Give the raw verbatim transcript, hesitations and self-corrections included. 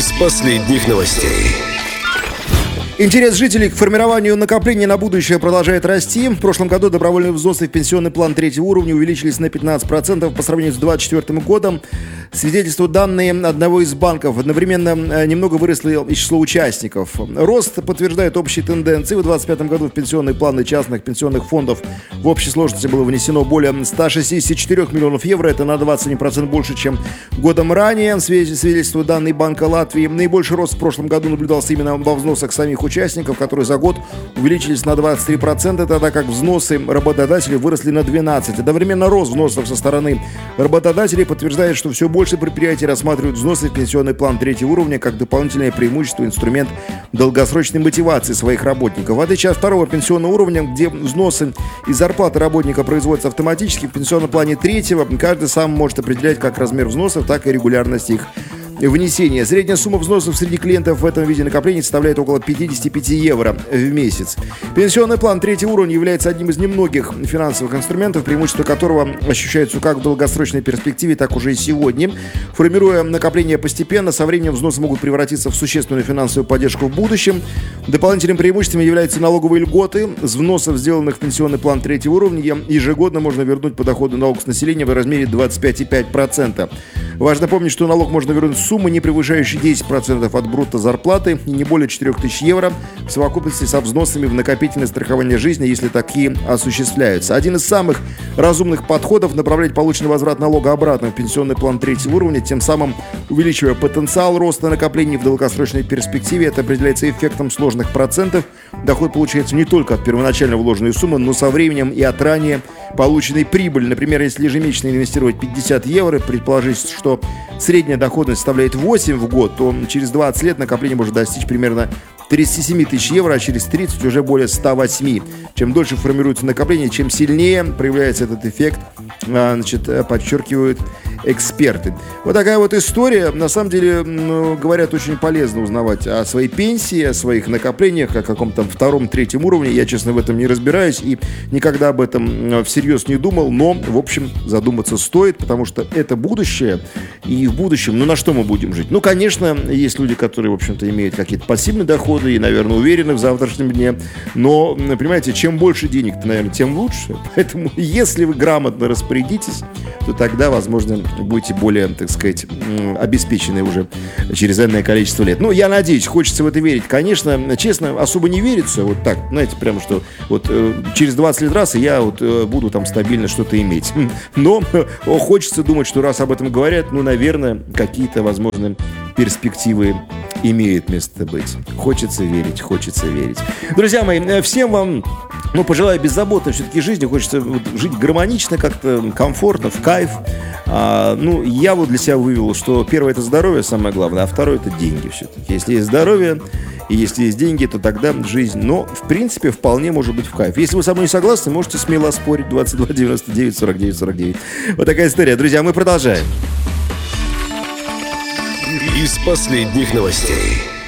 из последних новостей. Интерес жителей к формированию накоплений на будущее продолжает расти. В прошлом году добровольные взносы в пенсионный план третьего уровня увеличились на пятнадцать процентов по сравнению с две тысячи двадцать четвёртым годом. Свидетельствуют данные одного из банков. Одновременно немного выросло и число участников. Рост подтверждает общие тенденции. В две тысячи двадцать пятом году в пенсионные планы частных пенсионных фондов в общей сложности было внесено более ста шестидесяти четырёх миллионов евро. Это на двадцать один процент больше, чем годом ранее. Свидетельствуют данные Банка Латвии. Наибольший рост в прошлом году наблюдался именно во взносах самих участников. участников, которые за год увеличились на двадцать три процента, тогда как взносы работодателей выросли на двенадцать процентов. Одновременно рост взносов со стороны работодателей подтверждает, что все больше предприятий рассматривают взносы в пенсионный план третьего уровня как дополнительное преимущество, инструмент долгосрочной мотивации своих работников. В отличие от второго пенсионного уровня, где взносы и зарплаты работника производятся автоматически, в пенсионном плане третьего каждый сам может определять как размер взносов, так и регулярность их внесения. Средняя сумма взносов среди клиентов в этом виде накоплений составляет около пятьдесят пять евро в месяц. Пенсионный план третьего уровня является одним из немногих финансовых инструментов, преимущество которого ощущается как в долгосрочной перспективе, так уже и сегодня. Формируя накопления постепенно, со временем взносы могут превратиться в существенную финансовую поддержку в будущем. Дополнительным преимуществом являются налоговые льготы. С взносов, сделанных в пенсионный план третьего уровня, ежегодно можно вернуть подоходный налог с населения в размере двадцать пять и пять десятых процента. Важно помнить, что налог можно вернуть с суммы, не превышающей десять процентов от брутто зарплаты и не более четырех тысяч евро в совокупности со взносами в накопительное страхование жизни, если такие осуществляются. Один из самых разумных подходов — направлять полученный возврат налога обратно в пенсионный план третьего уровня, тем самым увеличивая потенциал роста накоплений в долгосрочной перспективе. Это определяется эффектом сложных процентов. Доход получается не только от первоначально вложенной суммы, но со временем и от ранее полученной прибыли. Например, если ежемесячно инвестировать пятьдесят евро, предположить, что средняя доходность составляет восемь в год, то через двадцать лет накопление может достичь примерно тридцать семь тысяч евро, а через тридцать уже более ста восьми. Чем дольше формируется накопление, чем сильнее проявляется этот эффект, значит, подчеркивают эксперты. Вот такая вот история. На самом деле, ну, говорят, очень полезно узнавать о своей пенсии, о своих накоплениях, о каком-то втором, третьем уровне. Я, честно, в этом не разбираюсь и никогда об этом всерьез не думал, но, в общем, задуматься стоит, потому что это будущее, и в будущем, ну, на что мы будем жить? Ну, конечно, есть люди, которые, в общем-то, имеют какие-то пассивные доходы и, наверное, уверены в завтрашнем дне, но, понимаете, чем больше денег, наверное, тем лучше. Поэтому, если вы грамотно распорядитесь, то тогда, возможно, будете более, так сказать, обеспечены уже через энное количество лет. Ну, я надеюсь, хочется в это верить. Конечно, честно, особо не верится. Вот так, знаете, прямо что вот э, через двадцать лет раз, и я вот э, буду там стабильно что-то иметь. Но э, хочется думать, что раз об этом говорят, ну, наверное, какие-то, возможно, перспективы имеют место быть. Хочется верить, хочется верить. Друзья мои, всем вам, ну, пожелаю беззаботной все-таки жизни. Хочется жить гармонично, как-то комфортно, в кайф. А, ну, я вот для себя вывел, что первое — это здоровье, самое главное, а второе — это деньги все-таки. Если есть здоровье и если есть деньги, то тогда жизнь, но, в принципе, вполне может быть в кайф. Если вы со мной не согласны, можете смело спорить. двадцать два девяносто девять сорок девять сорок девять. Вот такая история. Друзья, мы продолжаем. Из последних новостей.